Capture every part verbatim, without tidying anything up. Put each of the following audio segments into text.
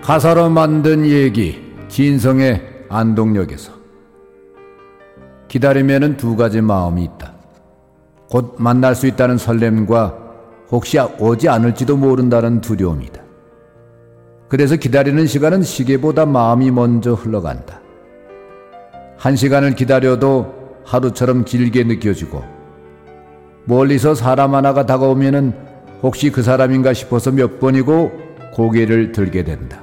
가사로 만든 얘기, 진성의 안동역에서. 기다림에는 두 가지 마음이 있다. 곧 만날 수 있다는 설렘과 혹시 오지 않을지도 모른다는 두려움이다. 그래서 기다리는 시간은 시계보다 마음이 먼저 흘러간다. 한 시간을 기다려도 하루처럼 길게 느껴지고, 멀리서 사람 하나가 다가오면은 혹시 그 사람인가 싶어서 몇 번이고 고개를 들게 된다.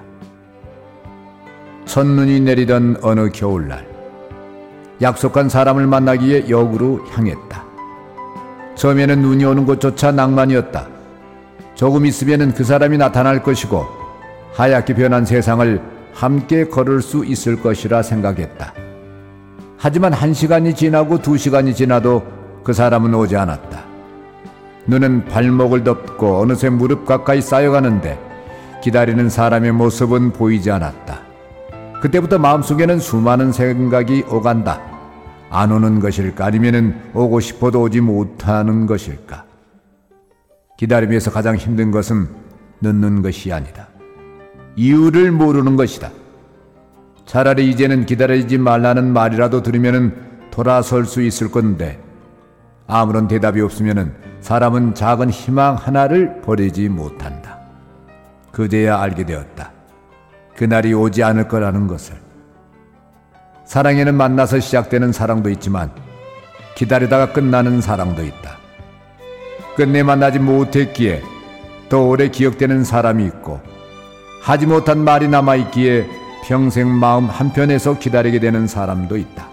첫눈이 내리던 어느 겨울날, 약속한 사람을 만나기 위해 역으로 향했다. 처음에는 눈이 오는 곳조차 낭만이었다. 조금 있으면 그 사람이 나타날 것이고 하얗게 변한 세상을 함께 걸을 수 있을 것이라 생각했다. 하지만 한 시간이 지나고 두 시간이 지나도 그 사람은 오지 않았다. 눈은 발목을 덮고 어느새 무릎 가까이 쌓여가는데 기다리는 사람의 모습은 보이지 않았다. 그때부터 마음속에는 수많은 생각이 오간다. 안 오는 것일까? 아니면 오고 싶어도 오지 못하는 것일까? 기다림에서 가장 힘든 것은 늦는 것이 아니다. 이유를 모르는 것이다. 차라리 이제는 기다리지 말라는 말이라도 들으면 돌아설 수 있을 건데, 아무런 대답이 없으면 사람은 작은 희망 하나를 버리지 못한다. 그제야 알게 되었다. 그날이 오지 않을 거라는 것을. 사랑에는 만나서 시작되는 사랑도 있지만 기다리다가 끝나는 사랑도 있다. 끝내 만나지 못했기에 더 오래 기억되는 사람이 있고, 하지 못한 말이 남아있기에 평생 마음 한편에서 기다리게 되는 사람도 있다.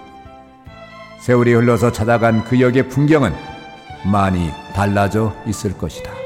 세월이 흘러서 찾아간 그 역의 풍경은 많이 달라져 있을 것이다.